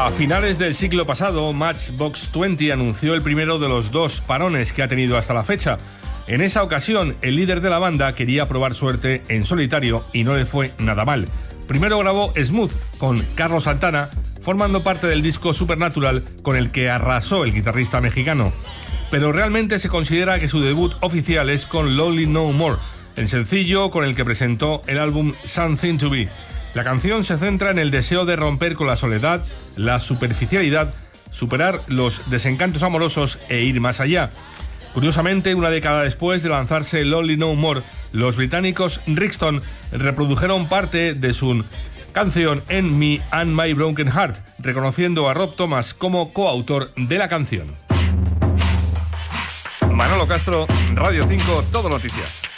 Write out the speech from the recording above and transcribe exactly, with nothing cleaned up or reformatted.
A finales del siglo pasado, Matchbox veinte anunció el primero de los dos parones que ha tenido hasta la fecha. En esa ocasión, el líder de la banda quería probar suerte en solitario y no le fue nada mal. Primero grabó Smooth con Carlos Santana, formando parte del disco Supernatural con el que arrasó el guitarrista mexicano. Pero realmente se considera que su debut oficial es con Lonely No More, el sencillo con el que presentó el álbum Something to Be. La canción se centra en el deseo de romper con la soledad, la superficialidad, superar los desencantos amorosos e ir más allá. Curiosamente, una década después de lanzarse Lonely No More, los británicos Rixton reprodujeron parte de su canción en Me and My Broken Heart, reconociendo a Rob Thomas como coautor de la canción. Manolo Castro, Radio cinco, Todo Noticias.